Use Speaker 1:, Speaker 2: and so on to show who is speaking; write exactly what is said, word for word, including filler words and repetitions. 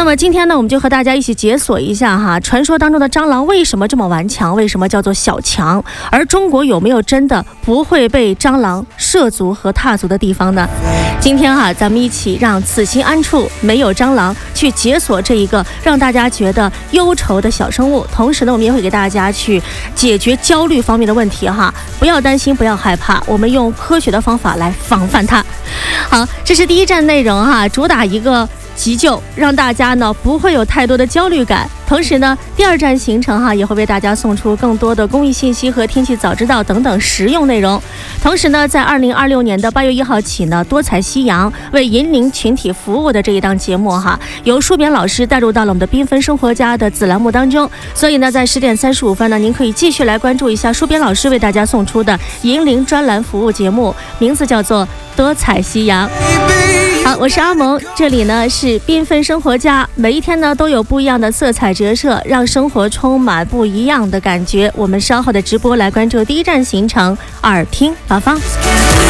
Speaker 1: 那么今天呢，我们就和大家一起解锁一下哈，传说当中的蟑螂为什么这么顽强？为什么叫做小强？而中国有没有真的不会被蟑螂涉足和踏足的地方呢？今天哈，咱们一起让此心安处没有蟑螂去解锁这一个让大家觉得忧愁的小生物。同时呢，我们也会给大家去解决焦虑方面的问题哈，不要担心，不要害怕，我们用科学的方法来防范它。好，这是第一站内容哈，主打一个急救，让大家呢不会有太多的焦虑感。同时呢，第二站行程哈也会为大家送出更多的公益信息和天气早知道等等实用内容。同时呢，在二零二六年的八月一号起呢，多彩夕阳为银龄群体服务的这一档节目哈，由舒扁老师带入到了我们的缤纷生活家的子栏目当中。所以呢，在十点三十五分呢，您可以继续来关注一下舒扁老师为大家送出的银龄专栏服务节目，名字叫做多彩夕阳。好，我是阿萌，这里呢是缤纷生活家，每一天呢都有不一样的色彩折射，让生活充满不一样的感觉。我们稍后的直播来关注第一站行程，耳听八方。